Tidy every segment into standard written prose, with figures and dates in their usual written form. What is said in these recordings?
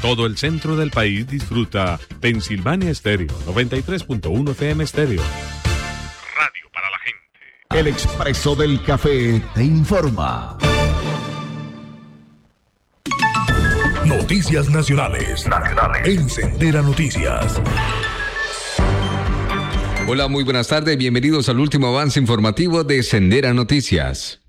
todo el centro del país disfruta Pensilvania Estéreo, 93.1 FM Estéreo. Radio para la gente. El Expreso del Café te informa. Noticias nacionales. En Sendera Noticias. Hola, muy buenas tardes. Bienvenidos al último avance informativo de Sendera Noticias.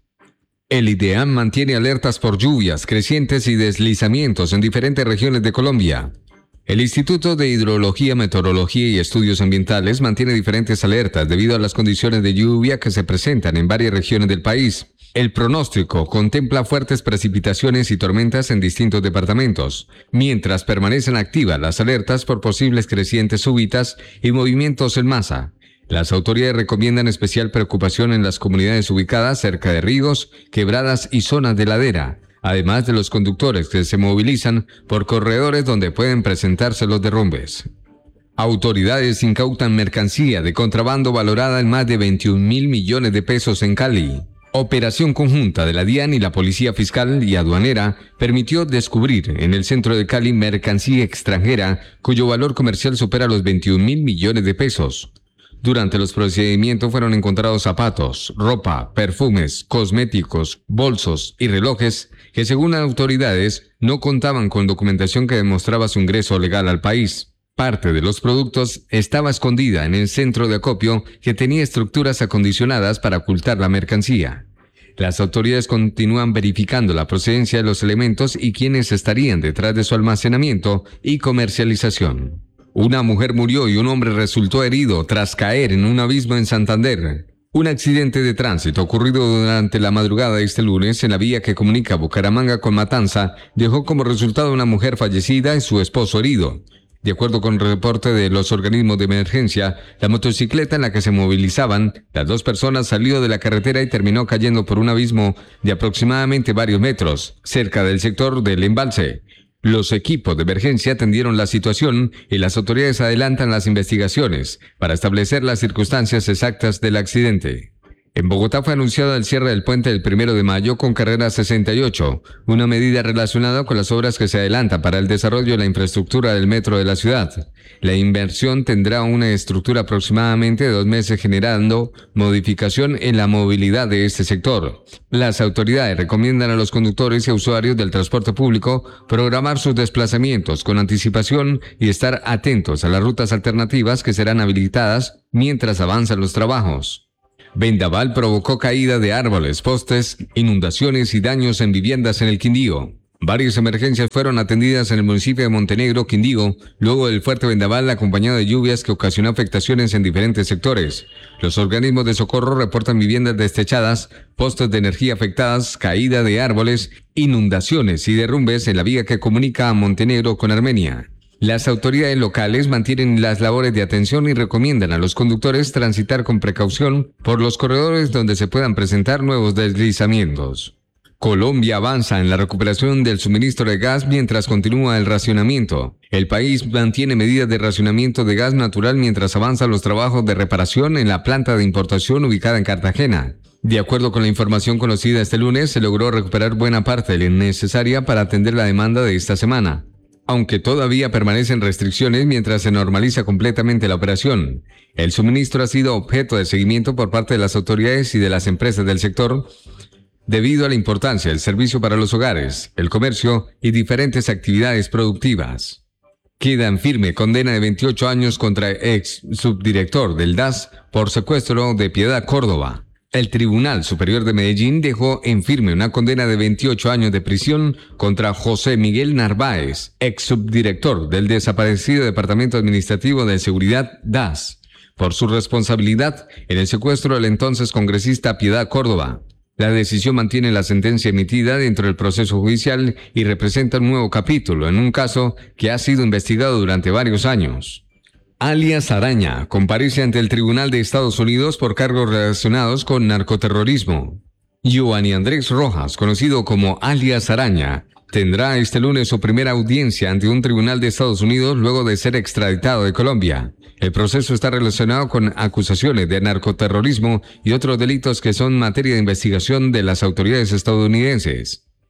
El IDEAM mantiene alertas por lluvias crecientes y deslizamientos en diferentes regiones de Colombia. El Instituto de Hidrología, Meteorología y Estudios Ambientales mantiene diferentes alertas debido a las condiciones de lluvia que se presentan en varias regiones del país. El pronóstico contempla fuertes precipitaciones y tormentas en distintos departamentos, mientras permanecen activas las alertas por posibles crecientes súbitas y movimientos en masa. Las autoridades recomiendan especial preocupación en las comunidades ubicadas cerca de ríos, quebradas y zonas de ladera, además de los conductores que se movilizan por corredores donde pueden presentarse los derrumbes. Autoridades incautan mercancía de contrabando valorada en más de 21.000 millones de pesos en Cali. Operación conjunta de la DIAN y la Policía Fiscal y Aduanera permitió descubrir en el centro de Cali mercancía extranjera cuyo valor comercial supera los 21.000 millones de pesos. Durante los procedimientos fueron encontrados zapatos, ropa, perfumes, cosméticos, bolsos y relojes que, según autoridades, no contaban con documentación que demostraba su ingreso legal al país. Parte de los productos estaba escondida en el centro de acopio que tenía estructuras acondicionadas para ocultar la mercancía. Las autoridades continúan verificando la procedencia de los elementos y quienes estarían detrás de su almacenamiento y comercialización. Una mujer murió y un hombre resultó herido tras caer en un abismo en Santander. Un accidente de tránsito ocurrido durante la madrugada de este lunes en la vía que comunica Bucaramanga con Matanza dejó como resultado una mujer fallecida y su esposo herido. De acuerdo con el reporte de los organismos de emergencia, la motocicleta en la que se movilizaban las dos personas salió de la carretera y terminó cayendo por un abismo de aproximadamente varios metros, cerca del sector del embalse. Los equipos de emergencia atendieron la situación y las autoridades adelantan las investigaciones para establecer las circunstancias exactas del accidente. En Bogotá fue anunciado el cierre del puente del 1 de mayo con carrera 68, una medida relacionada con las obras que se adelantan para el desarrollo de la infraestructura del metro de la ciudad. La inversión tendrá una estructura aproximadamente de 2 meses, generando modificación en la movilidad de este sector. Las autoridades recomiendan a los conductores y usuarios del transporte público programar sus desplazamientos con anticipación y estar atentos a las rutas alternativas que serán habilitadas mientras avanzan los trabajos. Vendaval provocó caída de árboles, postes, inundaciones y daños en viviendas en el Quindío. Varias emergencias fueron atendidas en el municipio de Montenegro, Quindío, luego del fuerte vendaval acompañado de lluvias que ocasionó afectaciones en diferentes sectores. Los organismos de socorro reportan viviendas destechadas, postes de energía afectadas, caída de árboles, inundaciones y derrumbes en la vía que comunica a Montenegro con Armenia. Las autoridades locales mantienen las labores de atención y recomiendan a los conductores transitar con precaución por los corredores donde se puedan presentar nuevos deslizamientos. Colombia avanza en la recuperación del suministro de gas mientras continúa el racionamiento. El país mantiene medidas de racionamiento de gas natural mientras avanzan los trabajos de reparación en la planta de importación ubicada en Cartagena. De acuerdo con la información conocida este lunes, se logró recuperar buena parte de la necesaria para atender la demanda de esta semana, aunque todavía permanecen restricciones mientras se normaliza completamente la operación. El suministro ha sido objeto de seguimiento por parte de las autoridades y de las empresas del sector, debido a la importancia del servicio para los hogares, el comercio y diferentes actividades productivas. Queda en firme condena de 28 años contra ex subdirector del DAS por secuestro de Piedad Córdoba. El Tribunal Superior de Medellín dejó en firme una condena de 28 años de prisión contra José Miguel Narváez, ex subdirector del desaparecido Departamento Administrativo de Seguridad DAS, por su responsabilidad en el secuestro del entonces congresista Piedad Córdoba. La decisión mantiene la sentencia emitida dentro del proceso judicial y representa un nuevo capítulo en un caso que ha sido investigado durante varios años. Alias Araña comparece ante el Tribunal de Estados Unidos por cargos relacionados con narcoterrorismo. Giovanni Andrés Rojas, conocido como Alias Araña, tendrá este lunes su primera audiencia ante un tribunal de Estados Unidos luego de ser extraditado de Colombia. El proceso está relacionado con acusaciones de narcoterrorismo y otros delitos que son materia de investigación de las autoridades estadounidenses.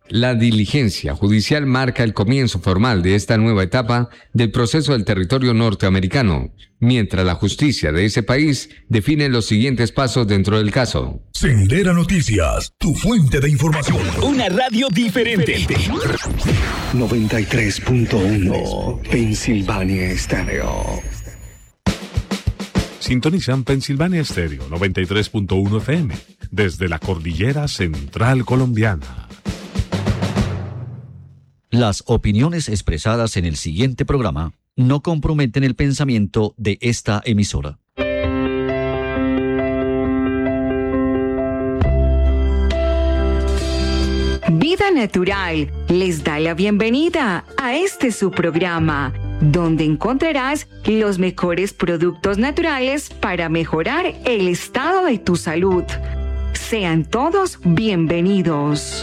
La diligencia judicial marca el comienzo formal de esta nueva etapa del proceso del territorio norteamericano, mientras la justicia de ese país define los siguientes pasos dentro del caso. Sendera Noticias, tu fuente de información. Una radio diferente. 93.1 Pensilvania Estéreo. Sintonizan Pensilvania Estéreo 93.1 FM desde la cordillera central colombiana. Las opiniones expresadas en el siguiente programa no comprometen el pensamiento de esta emisora. Vida Natural les da la bienvenida a este su programa, donde encontrarás los mejores productos naturales para mejorar el estado de tu salud. Sean todos bienvenidos.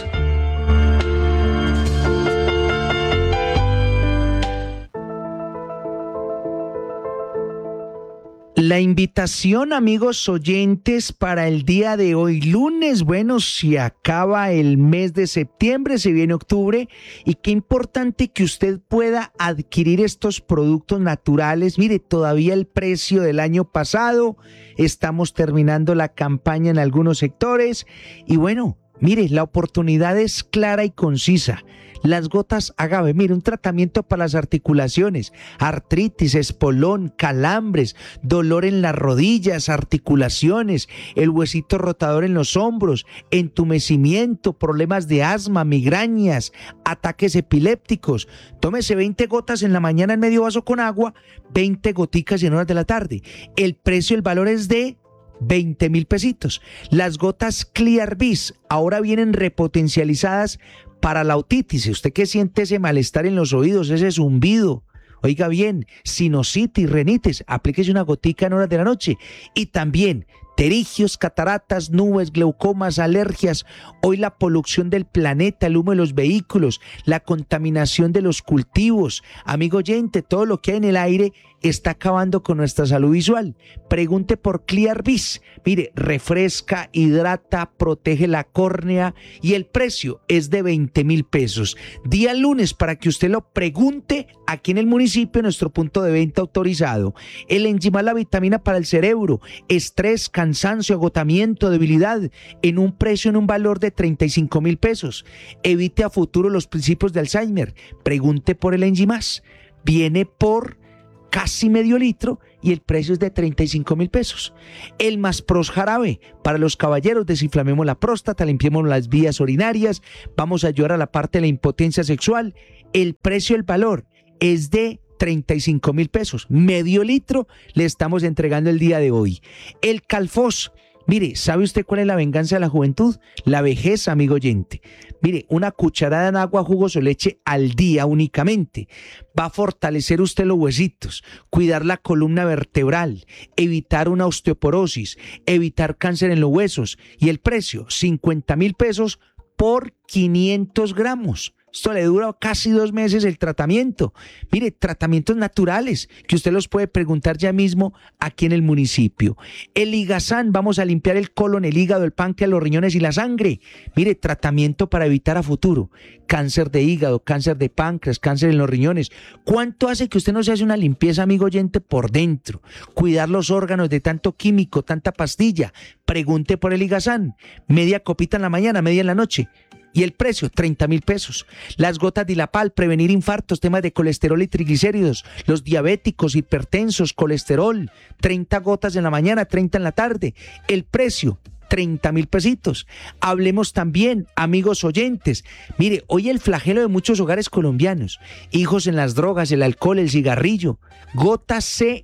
La invitación, amigos oyentes, para el día de hoy, lunes, bueno, se acaba el mes de septiembre, se viene octubre, y qué importante que usted pueda adquirir estos productos naturales. Mire, todavía el precio del año pasado, estamos terminando la campaña en algunos sectores, y bueno, mire, la oportunidad es clara y concisa. Las gotas agave, mire, un tratamiento para las articulaciones, artritis, espolón, calambres, dolor en las rodillas, articulaciones, el huesito rotador en los hombros, entumecimiento, problemas de asma, migrañas, ataques epilépticos. Tómese 20 gotas en la mañana en medio vaso con agua, 20 goticas en horas de la tarde. El precio, el valor es de 20,000 pesitos. Las gotas Clear Bis ahora vienen repotencializadas para la otitis. Si usted que siente ese malestar en los oídos, ese zumbido, oiga bien, sinusitis, rinitis, aplíquese una gotica en horas de la noche. Y también pterigios, cataratas, nubes, glaucomas, alergias. Hoy la polución del planeta, el humo de los vehículos, la contaminación de los cultivos. Amigo oyente, todo lo que hay en el aire está acabando con nuestra salud visual. Pregunte por Clear Bis. Mire, refresca, hidrata, protege la córnea y el precio es de 20,000 pesos. Día lunes para que usted lo pregunte aquí en el municipio, en nuestro punto de venta autorizado. El Enzimal, la vitamina para el cerebro, estrés, cansancio, agotamiento, debilidad, en un precio, en un valor de 35,000 pesos. Evite a futuro los principios de Alzheimer. Pregunte por el Enzimas. Viene por casi medio litro y el precio es de 35,000 pesos. El Maspros jarabe para los caballeros, desinflamemos la próstata, limpiemos las vías urinarias, vamos a ayudar a la parte de la impotencia sexual. El precio, el valor es de 35,000 pesos. Medio litro le estamos entregando el día de hoy. El Calfos. Mire, ¿sabe usted cuál es la venganza de la juventud? La vejez, amigo oyente. Mire, una cucharada en agua, jugos o leche al día únicamente. Va a fortalecer usted los huesitos, cuidar la columna vertebral, evitar una osteoporosis, evitar cáncer en los huesos. Y el precio, 50,000 pesos por 500 gramos. Esto le dura casi 2 meses el tratamiento. Mire, tratamientos naturales que usted los puede preguntar ya mismo aquí en el municipio. El Ligazán, vamos a limpiar el colon, el hígado, el páncreas, los riñones y la sangre. Mire, tratamiento para evitar a futuro cáncer de hígado, cáncer de páncreas, cáncer en los riñones. ¿Cuánto hace que usted no se hace una limpieza, amigo oyente, por dentro? Cuidar los órganos de tanto químico, tanta pastilla. Pregunte por el Ligazán. Media copita en la mañana, media en la noche. Y el precio, 30,000 pesos. Las gotas Dilapal, prevenir infartos, temas de colesterol y triglicéridos, los diabéticos, hipertensos, colesterol, 30 gotas en la mañana, 30 en la tarde. El precio, 30,000 pesitos. Hablemos también, amigos oyentes. Mire, hoy el flagelo de muchos hogares colombianos, hijos en las drogas, el alcohol, el cigarrillo. Gotas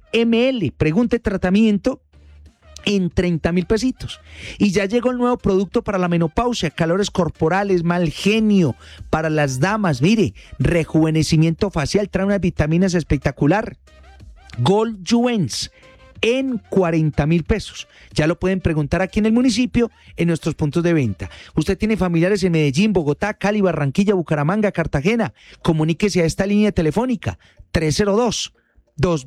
CML, pregunte tratamiento en 30,000 pesitos. Y ya llegó el nuevo producto para la menopausia, calores corporales, mal genio para las damas. Mire, rejuvenecimiento facial, trae unas vitaminas espectacular. Gold Juens en 40,000 pesos. Ya lo pueden preguntar aquí en el municipio, en nuestros puntos de venta. Usted tiene familiares en Medellín, Bogotá, Cali, Barranquilla, Bucaramanga, Cartagena. Comuníquese a esta línea telefónica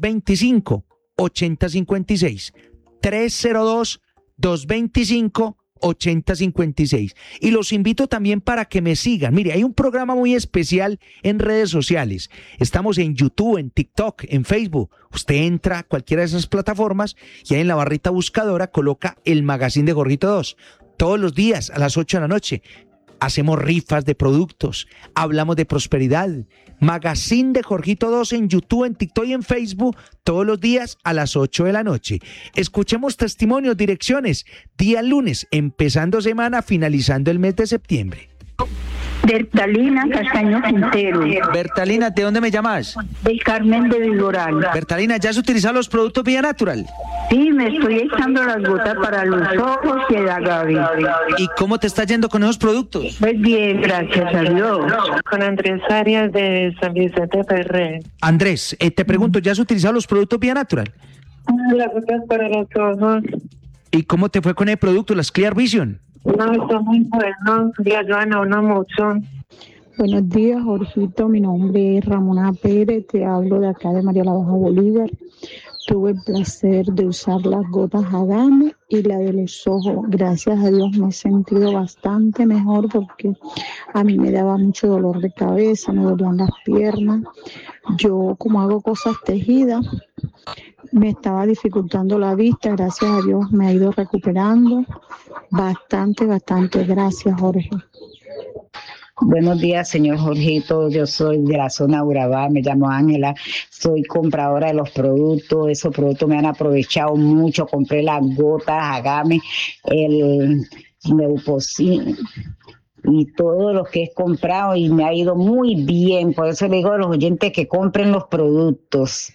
302-225-8056. 302-225-8056. 8056. Y los invito también para que me sigan. Mire, hay un programa muy especial en redes sociales. Estamos en YouTube, en TikTok, en Facebook. Usted entra a cualquiera de esas plataformas y ahí en la barrita buscadora coloca el Magazine de Jorgito 2. Todos los días a las 8 de la noche. Hacemos rifas de productos, hablamos de prosperidad. Magazine de Jorgito 2 en YouTube, en TikTok y en Facebook, todos los días a las 8 de la noche. Escuchemos testimonios, direcciones, día lunes, empezando semana, finalizando el mes de septiembre. Bertalina Castaño Quintero. Bertalina, ¿de dónde me llamas? Del Carmen de Viboral. Bertalina, ¿ya has utilizado los productos Vía Natural? Sí, me estoy echando las gotas para los ojos y el agave. ¿Y cómo te está yendo con esos productos? Pues bien, gracias a Dios. Con Andrés Arias de San Vicente Ferrer. Andrés, te pregunto, ¿ya has utilizado los productos Vía Natural? Las gotas para los ojos. ¿Y cómo te fue con el producto, las Clear Vision? No, está muy bueno, le ayudan a uno mucho. Buenos días, Jorgito, mi nombre es Ramona Pérez, te hablo de acá de María la Baja Bolívar. Tuve el placer de usar las gotas Agame y la de los ojos. Gracias a Dios me he sentido bastante mejor porque a mí me daba mucho dolor de cabeza, me dolían las piernas. Yo, como hago cosas tejidas, me estaba dificultando la vista. Gracias a Dios me ha ido recuperando bastante. Gracias, Jorge. Buenos días, señor Jorgito. Yo soy de la zona Urabá, me llamo Ángela. Soy compradora de los productos. Esos productos me han aprovechado mucho. Compré las gotas Agame, el Neuposin y todo lo que he comprado y me ha ido muy bien. Por eso le digo a los oyentes que compren los productos.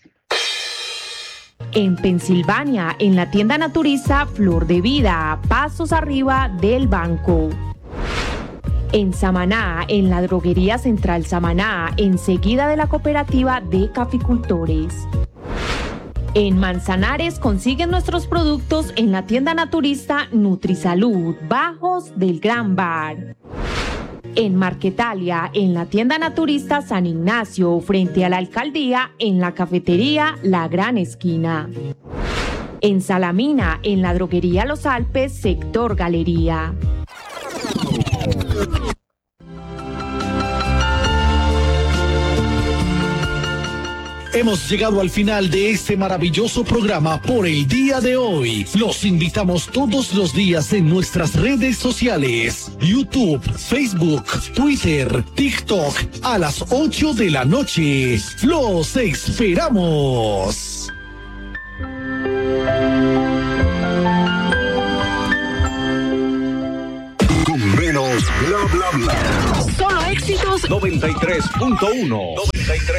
En Pensilvania, en la tienda naturista Flor de Vida, pasos arriba del banco. En Samaná, en la droguería Central Samaná, enseguida de la cooperativa de caficultores. En Manzanares consiguen nuestros productos en la tienda naturista Nutrisalud, bajos del Gran Bar. En Marquetalia, en la tienda naturista San Ignacio, frente a la alcaldía, en la cafetería La Gran Esquina. En Salamina, en la droguería Los Alpes, sector Galería. Hemos llegado al final de este maravilloso programa por el día de hoy. Los invitamos todos los días en nuestras redes sociales: YouTube, Facebook, Twitter, TikTok, a las 8 de la noche. ¡Los esperamos! Con menos bla bla bla. Solo éxitos 93.1. 93.